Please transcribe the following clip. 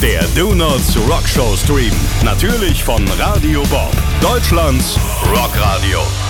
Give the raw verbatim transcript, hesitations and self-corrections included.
Der Donuts Rock Show Stream. Natürlich von Radio Bob. Deutschlands Rockradio.